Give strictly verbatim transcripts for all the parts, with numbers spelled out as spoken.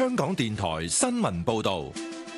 香港電台新聞報道。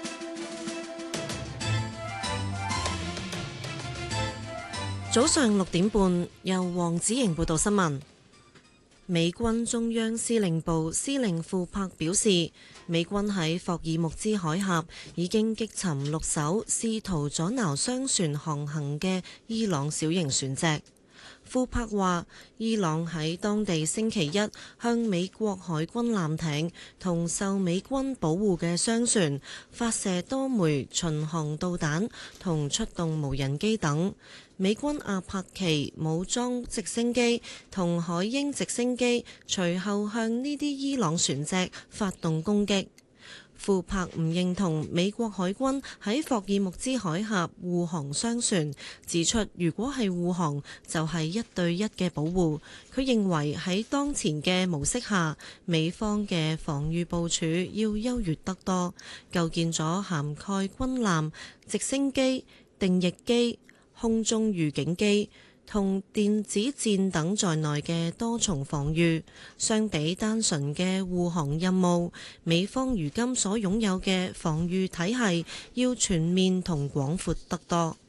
早上六點半，由黃子瑩報道新聞。美軍中央司令部司令庫珀表示，美軍喺霍爾木茲海峽已經擊沉六艘試圖阻撓商船航行嘅伊朗小型船隻。庫珀話，伊朗喺當地星期一向美國海軍艦艇同受美軍保護嘅商船發射多枚巡航導彈同出動無人機等。美軍阿帕奇武裝直升機同海鷹直升機隨後向呢啲伊朗船隻發動攻擊。庫珀唔認同美國海軍喺霍爾木茲海峽護航商船，指出如果係護航就係一對一嘅保護。佢認為喺當前嘅模式下，美方嘅防禦部署要優越得多，構建咗涵蓋軍艦、直升機、定翼機、空中預警機同電子戰等在內嘅多重防禦，相比單純嘅護航任務，美方如今所擁有嘅防禦體系要全面同廣闊得多。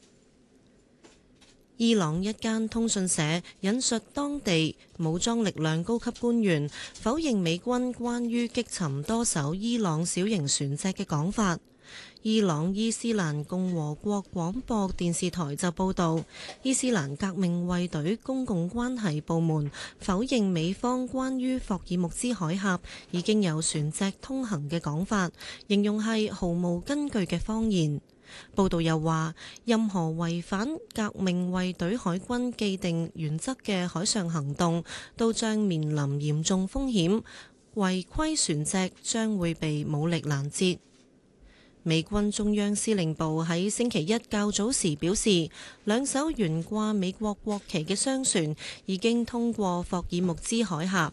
伊朗一間通訊社引述當地武裝力量高級官員否認美軍關於擊沉多艘伊朗小型船隻嘅講法。伊朗伊斯蘭共和國廣播電視台就報道，伊斯蘭革命衛隊公共關係部門否認美方關於霍爾木茲海峽已經有船隻通行嘅講法，形容係毫無根據嘅謊言。報道又話，任何違反革命衛隊海軍既定原則嘅海上行動都將面臨嚴重風險，違規船隻將會被武力攔截。美軍中央司令部喺星期一較早時表示，兩艘懸掛美國國旗嘅商船已經通過霍爾木茲海峽。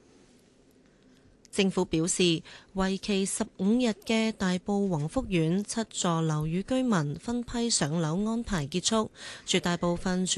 政府表示，為期十五日嘅大埔宏福苑七座樓宇居民分批上樓安排結束，絕大部分